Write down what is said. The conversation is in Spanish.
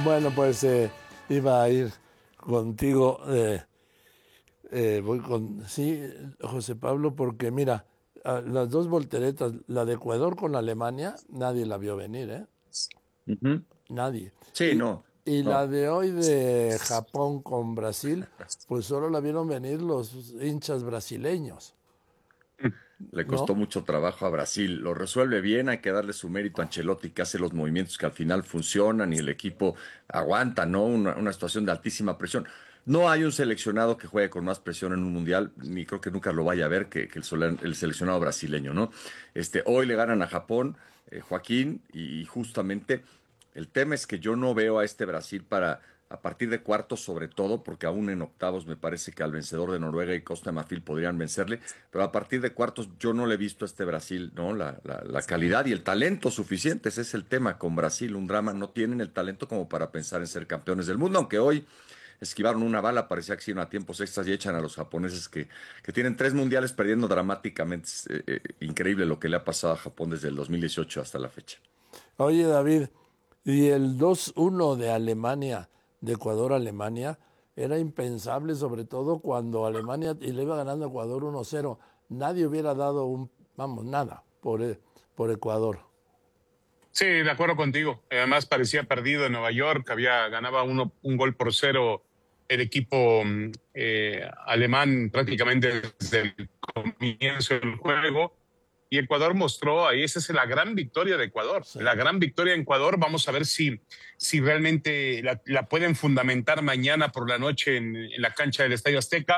Bueno, pues iba a ir contigo, voy con, sí, José Pablo, porque mira, las dos volteretas, la de Ecuador con Alemania, nadie la vio venir, ¿eh? Ujú. Nadie. Sí, Y, no, y la no. de hoy de Japón con Brasil, pues solo la vieron venir los hinchas brasileños, Le costó ¿no? mucho trabajo a Brasil. Lo resuelve bien, hay que darle su mérito a Ancelotti, que hace los movimientos que al final funcionan y el equipo aguanta, ¿no? Una situación de altísima presión. No hay un seleccionado que juegue con más presión en un mundial, ni creo que nunca lo vaya a ver que el seleccionado brasileño, ¿no? Hoy le ganan a Japón, Joaquín, y justamente el tema es que yo no veo a este Brasil para, a partir de cuartos sobre todo, porque aún en octavos me parece que al vencedor de Noruega y Costa de Marfil podrían vencerle, pero a partir de cuartos yo no le he visto a este Brasil, ¿no? La calidad y el talento suficientes, ese es el tema con Brasil, un drama, no tienen el talento como para pensar en ser campeones del mundo, aunque hoy esquivaron una bala, parecía que se iban a tiempos extras y echan a los japoneses que tienen 3 mundiales perdiendo dramáticamente. Es increíble lo que le ha pasado a Japón desde el 2018 hasta la fecha. Oye, David, y el 2-1 de Alemania, de Ecuador a Alemania, era impensable, sobre todo cuando Alemania y le iba ganando a Ecuador 1-0. Nadie hubiera dado vamos, nada por Ecuador. Sí, de acuerdo contigo. Además parecía perdido en Nueva York, ganaba un gol por cero el equipo alemán prácticamente desde el comienzo del juego. Y Ecuador mostró ahí, esa es la gran victoria de Ecuador. Sí. La gran victoria en Ecuador, vamos a ver si realmente la pueden fundamentar mañana por la noche en la cancha del Estadio Azteca.